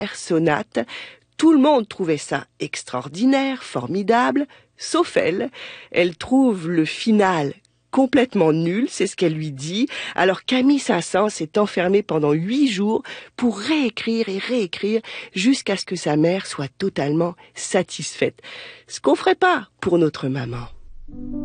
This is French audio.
sonate. Tout le monde trouvait ça extraordinaire, formidable, sauf elle. Elle trouve le final complètement nul, c'est ce qu'elle lui dit. Alors Camille Saint-Saëns s'est enfermée pendant 8 jours pour réécrire et réécrire jusqu'à ce que sa mère soit totalement satisfaite. Ce qu'on ferait pas pour notre maman.